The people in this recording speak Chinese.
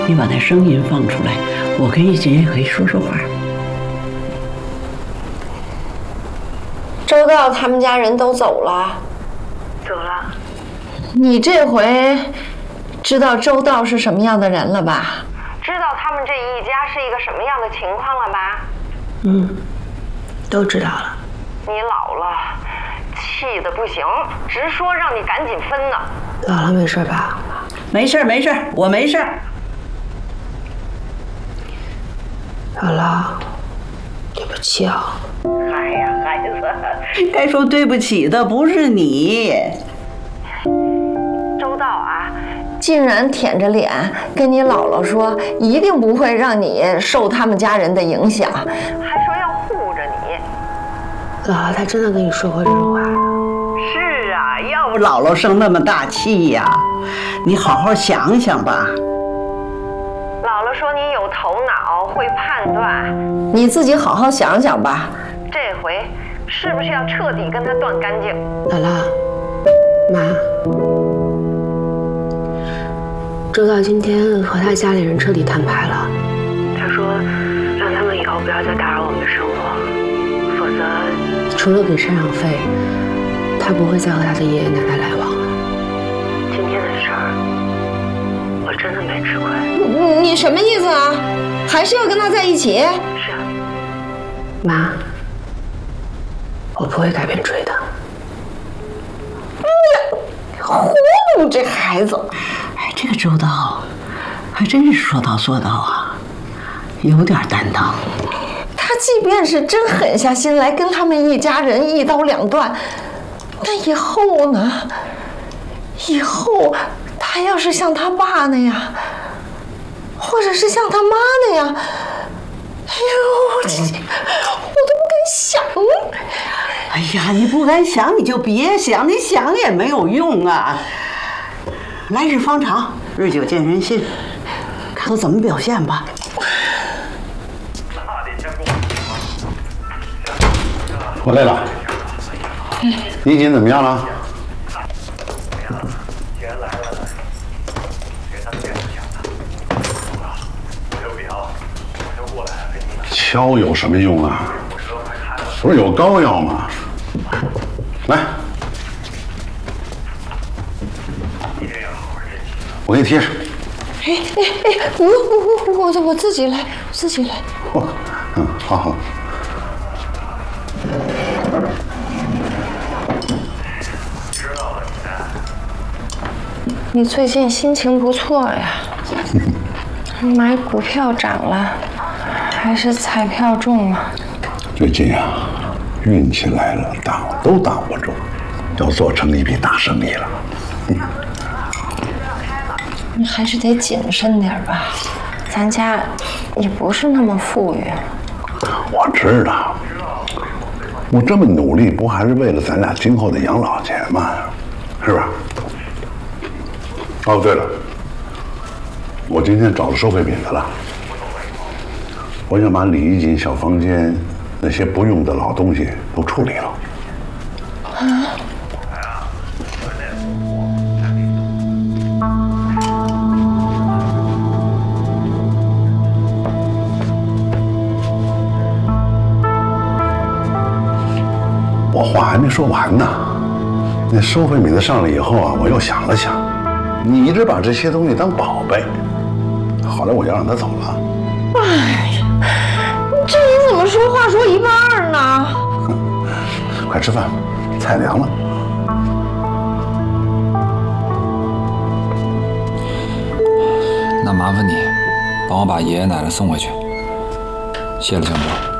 你把那声音放出来，我跟玉姐也可以说说话。 周道他们家人都走了。 走了。 你这回知道周道是什么样的人了吧？ 知道他们这一家是一个什么样的情况了吧？ 都知道了。 你老了，气得不行，直说让你赶紧分呢。 姥姥没事吧？ 没事没事，我没事。 姥姥，对不起啊。 哎呀，孩子，该说对不起的不是你。 周道啊， 竟然舔着脸跟你姥姥说，一定不会让你受他们家人的影响， 还说要护着你。 姥姥，她真的跟你说过这种话？ 是啊，要不姥姥生那么大气呀？你好好想想吧。 姥姥说你有头脑，会判断。 你自己好好想想吧。 这回是不是要彻底跟他断干净？ 姥姥，妈，周道今天和他家里人彻底摊牌了。他说，让他们以后不要再打扰我们的生活，否则除了给赡养费，他不会再和他的爷爷奶奶来往了。今天的事儿，我真的没吃亏。 你什么意思啊？还是要跟他在一起？ 是啊，妈，我不会改变追的。 糊涂，这孩子。 哎，这个周道还真是说到做到啊，有点担当。 他即便是真狠下心来跟他们一家人一刀两断，那以后呢？以后他要是像他爸那样，或者是像他妈那样，哎呦，我都不敢想。 哎呀，你不敢想你就别想，你想也没有用啊。来日方长，日久见人心，看他怎么表现吧。 我来了，你今怎么样了？敲有什么用啊？不是有膏药吗？来，我给你贴上。 我自己来，自己来。 好好。 你最近心情不错呀，买股票涨了，还是彩票中了？ 最近啊，运气来了，都挡不住，要做成一笔大生意了。 你还是得谨慎点吧，咱家也不是那么富裕。 我知道，我这么努力，不还是为了咱俩今后的养老钱吗？是吧？哦，对了，我今天找到收废品的了，我想把礼仪锦小房间那些不用的老东西都处理了。我话还没说完呢，那收废品的上来以后啊，我又想了想，你一直把这些东西当宝贝，后来我就让他走了。 哎呀，这你怎么说话说一半呢？ 快吃饭，菜凉了。 那麻烦你帮我把爷爷奶奶送回去，谢了，江波。